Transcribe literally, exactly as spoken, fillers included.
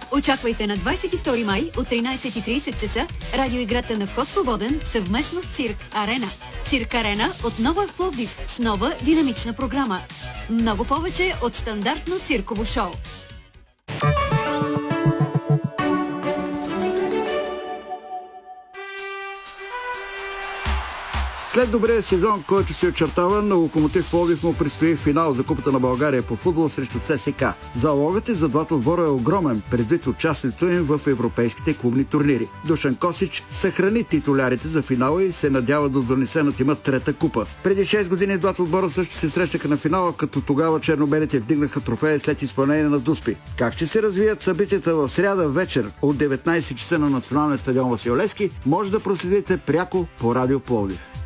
Очаквайте на двадесет и втори май от тринадесет и тридесет часа радиоиграта на вход свободен съвместно с Цирк Арена. Цирк Арена отново е в Пловдив с нова динамична програма. Много повече от стандартно цирково шоу. След добрия сезон, който се очертава, на Локомотив Пловдив му предстои финал за Купата на България по футбол срещу ЦСКА. Залогът и за двата отбора е огромен, предвид участието им в европейските клубни турнири. Душан Косич съхрани титулярите за финала и се надява да донесе на тима трета купа. Преди шест години двата отбора също се срещаха на финала, като тогава чернобелите вдигнаха трофея след изпълнение на Дуспи. Как ще се развият събитията в сряда вечер от деветнадесет часа на Националния стадион Васил Левски, може да проследите пряко по Радио Пловдив.